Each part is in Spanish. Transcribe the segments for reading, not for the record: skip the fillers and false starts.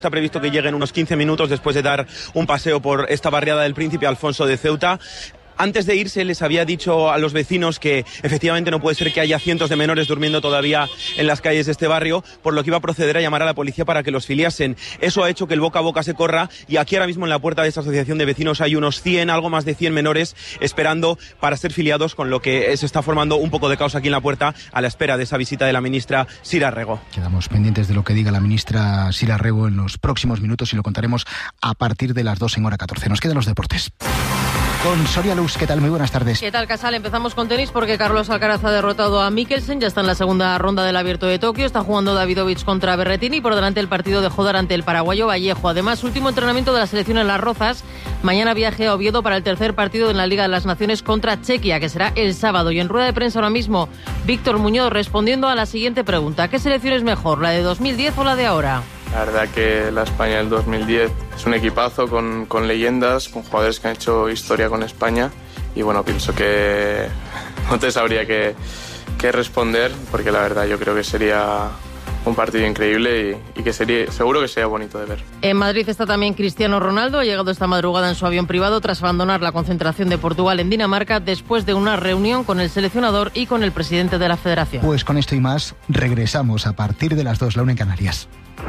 Está previsto que lleguen unos 15 minutos después de dar un paseo por esta barriada del Príncipe Alfonso de Ceuta. Antes de irse les había dicho a los vecinos que efectivamente no puede ser que haya cientos de menores durmiendo todavía en las calles de este barrio, por lo que iba a proceder a llamar a la policía para que los filiasen. Eso ha hecho que el boca a boca se corra y aquí ahora mismo en la puerta de esta asociación de vecinos hay unos 100, algo más de 100 menores esperando para ser filiados, con lo que se está formando un poco de caos aquí en la puerta a la espera de esa visita de la ministra Sira Rego. Quedamos pendientes de lo que diga la ministra Sira Rego en los próximos minutos y lo contaremos a partir de las 2 en hora 14. Nos quedan los deportes. Con Soria Luz, ¿qué tal? Muy buenas tardes. ¿Qué tal, Casal? Empezamos con tenis porque Carlos Alcaraz ha derrotado a Mikkelsen, ya está en la segunda ronda del Abierto de Tokio, está jugando Davidovich contra Berrettini y por delante el partido de Jodar ante el paraguayo Vallejo. Además, último entrenamiento de la selección en Las Rozas, mañana viaje a Oviedo para el tercer partido en la Liga de las Naciones contra Chequia, que será el sábado. Y en rueda de prensa ahora mismo, Víctor Muñoz respondiendo a la siguiente pregunta: ¿qué selección es mejor, la de 2010 o la de ahora? La verdad que la España del 2010 es un equipazo con leyendas, con jugadores que han hecho historia con España y bueno, pienso que no te sabría qué responder porque la verdad yo creo que sería un partido increíble y que seguro que sería bonito de ver. En Madrid está también Cristiano Ronaldo, ha llegado esta madrugada en su avión privado tras abandonar la concentración de Portugal en Dinamarca después de una reunión con el seleccionador y con el presidente de la federación. Pues con esto y más regresamos a partir de las 2, la 1 en Canarias.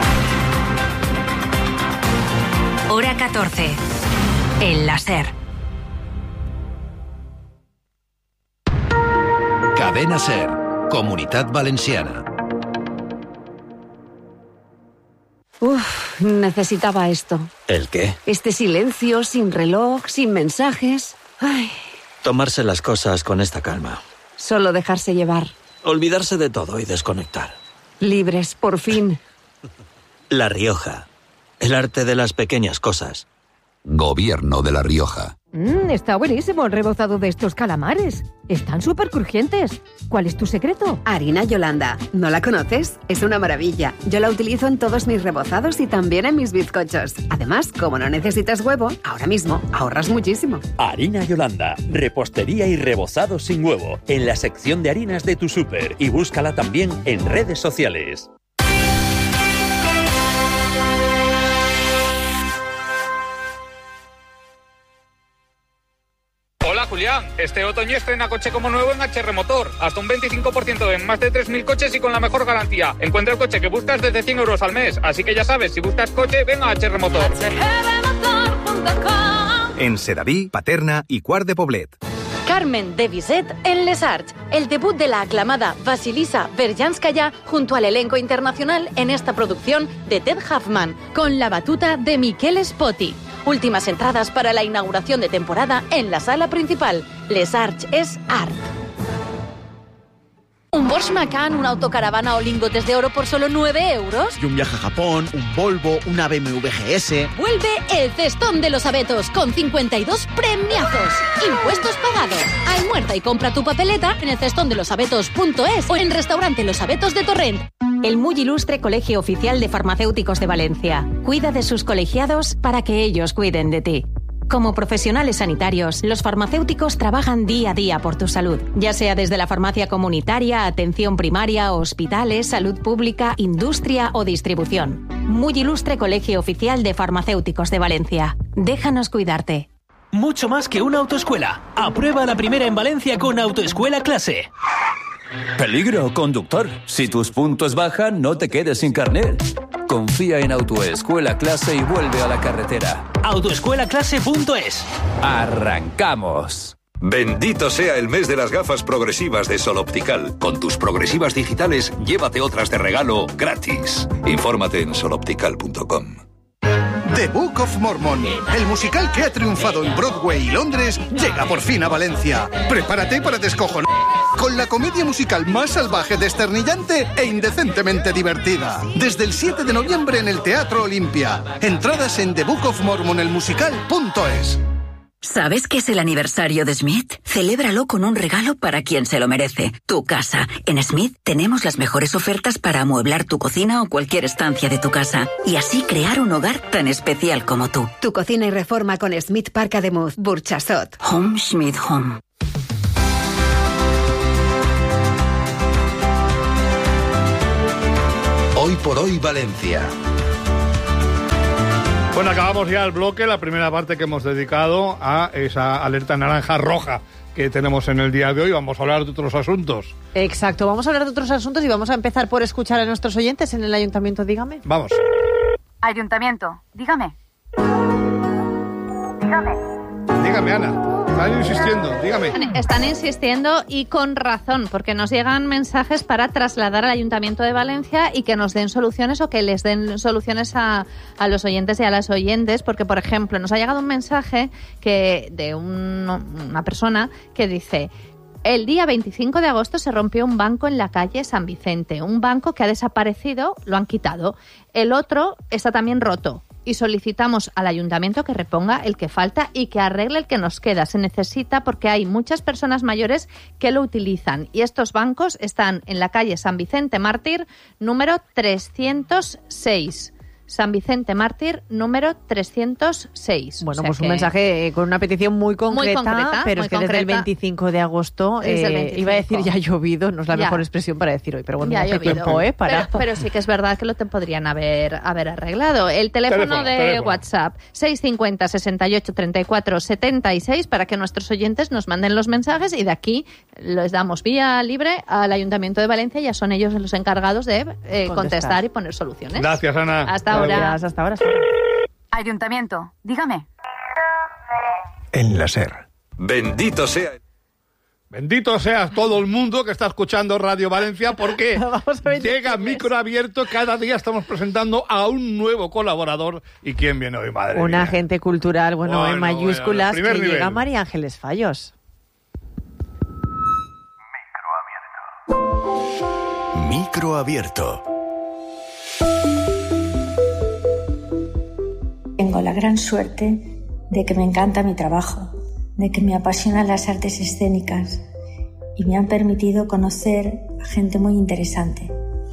Hora 14. El láser. Cadena Ser. Comunitat Valenciana. Necesitaba esto. ¿El qué? Este silencio, sin reloj, sin mensajes. Ay. Tomarse las cosas con esta calma. Solo dejarse llevar. Olvidarse de todo y desconectar. Libres, por fin. La Rioja. El arte de las pequeñas cosas. Gobierno de La Rioja. Está buenísimo el rebozado de estos calamares. Están súper crujientes. ¿Cuál es tu secreto? Harina Yolanda. ¿No la conoces? Es una maravilla. Yo la utilizo en todos mis rebozados y también en mis bizcochos. Además, como no necesitas huevo, ahora mismo ahorras muchísimo. Harina Yolanda. Repostería y rebozado sin huevo. En la sección de harinas de tu súper. Y búscala también en redes sociales. Hola Julián, este otoño estrena coche como nuevo en HR Motor, hasta un 25% en más de 3.000 coches y con la mejor garantía. Encuentra el coche que buscas desde 100 euros al mes, así que ya sabes, si buscas coche, ven a HR Motor. En Sedaví, Paterna y Quart de Poblet. Carmen de Bizet en Les Arts, el debut de la aclamada Vasilisa Berjanskaya junto al elenco internacional en esta producción de Ted Huffman, con la batuta de Miquel Spoti. Últimas entradas para la inauguración de temporada en la sala principal. Les Arts es art. ¿Un Porsche Macan, una autocaravana o lingotes de oro por solo 9 euros? Y un viaje a Japón, un Volvo, una BMW GS. Vuelve el Cestón de los Abetos con 52 premiazos. Impuestos pagados. Almuerza y compra tu papeleta en el cestondelosabetos.es o en Restaurante Los Abetos de Torrent. El muy ilustre Colegio Oficial de Farmacéuticos de Valencia. Cuida de sus colegiados para que ellos cuiden de ti. Como profesionales sanitarios, los farmacéuticos trabajan día a día por tu salud, ya sea desde la farmacia comunitaria, atención primaria, hospitales, salud pública, industria o distribución. Muy ilustre Colegio Oficial de Farmacéuticos de Valencia. Déjanos cuidarte. Mucho más que una autoescuela. Aprueba la primera en Valencia con Autoescuela Clase. Peligro, conductor. Si tus puntos bajan, no te quedes sin carnet. Confía en Autoescuela Clase y vuelve a la carretera. Autoescuelaclase.es. ¡Arrancamos! Bendito sea el mes de las gafas progresivas de Sol Optical. Con tus progresivas digitales, llévate otras de regalo gratis. Infórmate en soloptical.com. The Book of Mormon, el musical que ha triunfado en Broadway y Londres, llega por fin a Valencia. Prepárate para descojonar con la comedia musical más salvaje, desternillante e indecentemente divertida. Desde el 7 de noviembre en el Teatro Olimpia. Entradas en thebookofmormonelmusical.es. ¿Sabes qué es el aniversario de Smith? Celébralo con un regalo para quien se lo merece. Tu casa. En Smith tenemos las mejores ofertas para amueblar tu cocina o cualquier estancia de tu casa. Y así crear un hogar tan especial como tú. Tu cocina y reforma con Smith Parc Ademuz, Burchasot. Home Smith Home. Hoy por hoy Valencia. Bueno, acabamos ya el bloque, la primera parte que hemos dedicado a esa alerta naranja roja que tenemos en el día de hoy. Vamos a hablar de otros asuntos. Exacto, vamos a hablar de otros asuntos y vamos a empezar por escuchar a nuestros oyentes en el Ayuntamiento. Dígame. Vamos. Ayuntamiento, dígame. Dígame, Ana. Están insistiendo, dígame. Están insistiendo y con razón, porque nos llegan mensajes para trasladar al Ayuntamiento de Valencia y que nos den soluciones o que les den soluciones a los oyentes y a las oyentes, porque, por ejemplo, nos ha llegado un mensaje de una persona que dice: el día 25 de agosto se rompió un banco en la calle San Vicente, un banco que ha desaparecido, lo han quitado. El otro está también roto. Y solicitamos al ayuntamiento que reponga el que falta y que arregle el que nos queda. Se necesita porque hay muchas personas mayores que lo utilizan. Y estos bancos están en la calle San Vicente Mártir, número 306. San Vicente Mártir, número 306. Bueno, pues un mensaje con una petición muy concreta, pero es que desde el 25 de agosto, iba a decir ya ha llovido, no es la mejor expresión para decir hoy, pero bueno, ya hace tiempo, pero sí que es verdad que lo podrían haber arreglado. El teléfono de WhatsApp, 650 68 34 76, para que nuestros oyentes nos manden los mensajes y de aquí les damos vía libre al Ayuntamiento de Valencia, ya son ellos los encargados de contestar y poner soluciones. Gracias, Ana. Hasta ahora. Hasta ahora. Ayuntamiento, dígame. En la SER. Bendito sea. Bendito sea todo el mundo que está escuchando Radio Valencia, porque llega Micro Abierto. Cada día estamos presentando a un nuevo colaborador. ¿Y quién viene hoy, madre mía? Un agente cultural, en mayúsculas, que nivel. Llega María Ángeles Fallos. Micro Abierto. Tengo la gran suerte de que me encanta mi trabajo, de que me apasionan las artes escénicas y me han permitido conocer a gente muy interesante.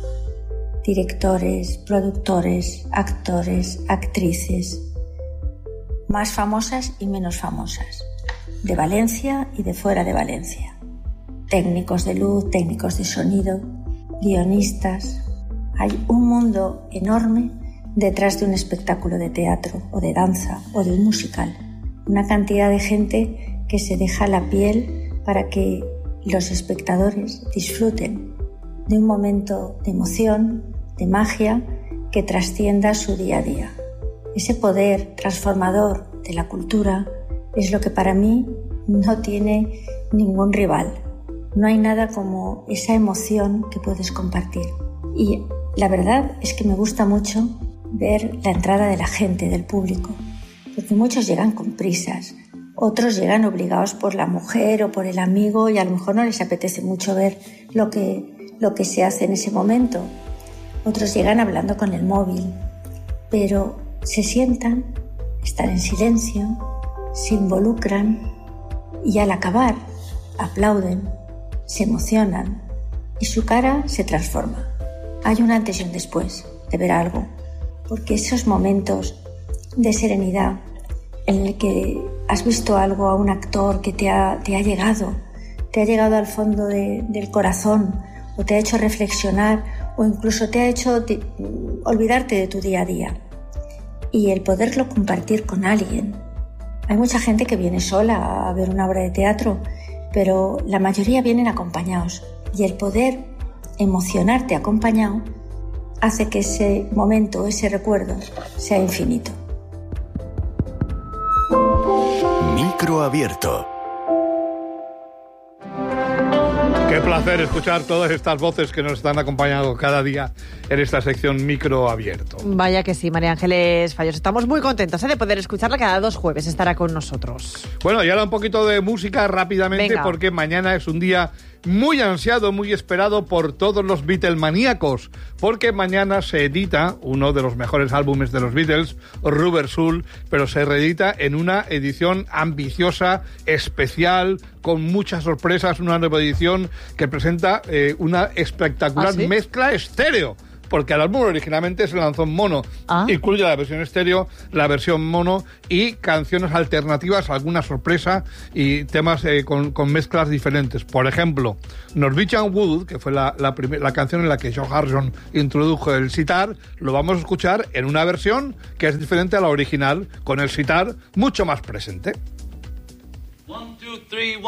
Directores, productores, actores, actrices, más famosas y menos famosas, de Valencia y de fuera de Valencia. Técnicos de luz, técnicos de sonido, guionistas. Hay un mundo enorme detrás de un espectáculo de teatro o de danza o de un musical. Una cantidad de gente que se deja la piel para que los espectadores disfruten de un momento de emoción, de magia que trascienda su día a día. Ese poder transformador de la cultura es lo que para mí no tiene ningún rival. No hay nada como esa emoción que puedes compartir. Y la verdad es que me gusta mucho ver la entrada de la gente, del público, porque muchos llegan con prisas, otros llegan obligados por la mujer o por el amigo y a lo mejor no les apetece mucho ver lo que se hace en ese momento. Otros llegan hablando con el móvil, pero se sientan, están en silencio, se involucran y al acabar aplauden, se emocionan y su cara se transforma. Hay un antes y un después de ver algo, porque esos momentos de serenidad en el que has visto algo a un actor que te ha llegado al fondo del corazón, o te ha hecho reflexionar, o incluso te ha hecho olvidarte de tu día a día, y el poderlo compartir con alguien. Hay mucha gente que viene sola a ver una obra de teatro, pero la mayoría vienen acompañados, y el poder emocionarte acompañado hace que ese momento, ese recuerdo, sea infinito. Micro Abierto. Qué placer escuchar todas estas voces que nos están acompañando cada día en esta sección Micro Abierto. Vaya que sí, María Ángeles Fallos. Estamos muy contentos de poder escucharla. Cada 2 jueves estará con nosotros. Bueno, y ahora un poquito de música rápidamente. Venga. Porque mañana es un día muy ansiado, muy esperado por todos los Beatlemaníacos, porque mañana se edita uno de los mejores álbumes de los Beatles, Rubber Soul, pero se reedita en una edición ambiciosa, especial, con muchas sorpresas, una nueva edición que presenta una espectacular mezcla estéreo porque el álbum originalmente se lanzó en mono. Incluye la versión estéreo, la versión mono y canciones alternativas, alguna sorpresa y temas con mezclas diferentes. Por ejemplo, Norwegian Wood, que fue la canción en la que George Harrison introdujo el sitar, lo vamos a escuchar en una versión que es diferente a la original, con el sitar mucho más presente. 1, 2, 3, 1,